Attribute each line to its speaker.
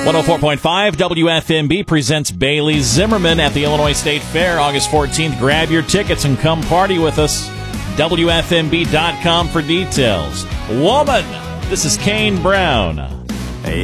Speaker 1: 104.5 WFMB presents Bailey Zimmerman at the Illinois State Fair August 14th. Grab your tickets and come party with us. WFMB.com for details. Woman, this is Kane Brown.